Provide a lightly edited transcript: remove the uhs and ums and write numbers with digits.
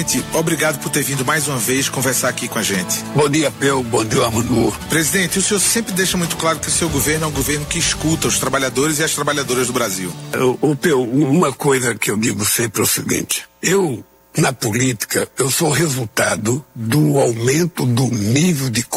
Obrigado por ter vindo mais uma vez conversar aqui com a gente. Bom dia, Peu. Bom dia, Manu. Presidente, o senhor sempre deixa muito claro que o seu governo é um governo que escuta os trabalhadores e as trabalhadoras do Brasil. Peu, uma coisa que eu digo sempre é o seguinte: na política, eu sou resultado do aumento do nível de